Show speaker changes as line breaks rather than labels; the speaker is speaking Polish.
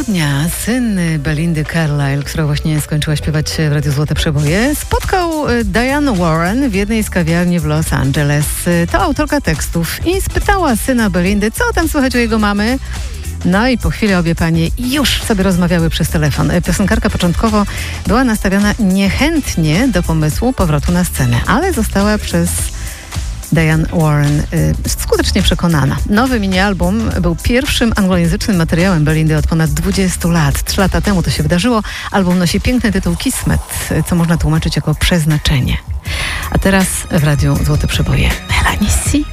grudnia syn Belindy Carlisle, która właśnie skończyła śpiewać w Radiu Złote Przeboje, spotkał Diane Warren w jednej z kawiarni w Los Angeles. To autorka tekstów i spytała syna Belindy, co tam słychać u jego mamy. No i po chwili obie panie już sobie rozmawiały przez telefon. Piosenkarka początkowo była nastawiona niechętnie do pomysłu powrotu na scenę, ale została przez Diane Warren skutecznie przekonana. Nowy mini-album był pierwszym anglojęzycznym materiałem Belindy od ponad 20 lat. 3 lata temu to się wydarzyło. Album nosi piękny tytuł Kismet, co można tłumaczyć jako przeznaczenie. A teraz w Radiu Złote Przeboje Melanie C.